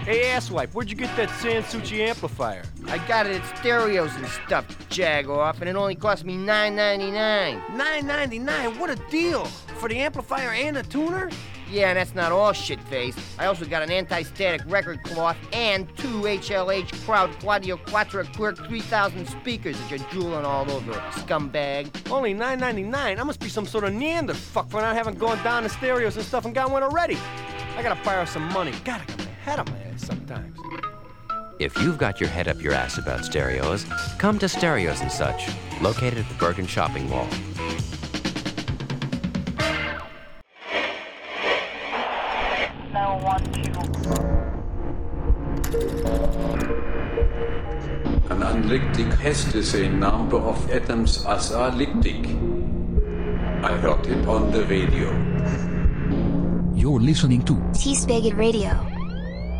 Hey, asswipe, where'd you get that Sansucci amplifier? I got it at Stereos and stuff, jag-off, and it only cost me $9.99. $9.99? What a deal! For the amplifier and the tuner? Yeah, and that's not all, shit-face. I also got an anti-static record cloth and 2 HLH Crowd Quadio Quattro Quirk 3000 speakers that you're drooling all over, scumbag. Only $9.99? I must be some sort of Neanderfuck for not having gone down to Stereos and stuff and got one already. I gotta borrow some money. God, I got my head on my ass sometimes. If you've got your head up your ass about stereos, come to Stereos and Such, located at the Bergen Shopping Mall. An analytic has the same number of atoms as a elliptic. I heard it on the radio. You're listening to T-Spigot Radio.